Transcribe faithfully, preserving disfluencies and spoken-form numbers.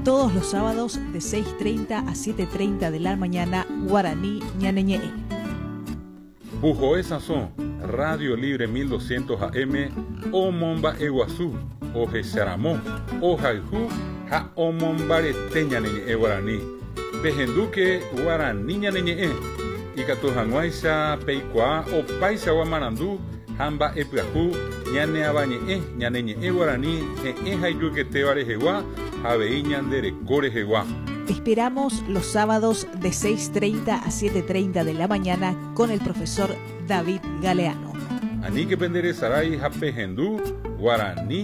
Todos los sábados de seis treinta a siete treinta de la mañana, Guaraní Ñaneñe. Pujoe Sazón, Radio Libre mil doscientos A M, Omomba Eguazú, Oje Saramón, Ojaijú, Ha Omombarete Ñaneñe Guaraní. Pejenduque Guaraní Ñaneñe. Ikatujanguaisa Peikua, Opaisa Guamarandú, Hamba Epiajú, Ñane Abañe, Ñaneñe Guaraní, Ejayuquete Barejegua, Javeiñan de Recorejeguá. Te esperamos los sábados de seis treinta a siete treinta de la mañana con el profesor David Galeano. Ani que pendere sarai hape hendú, Guaraní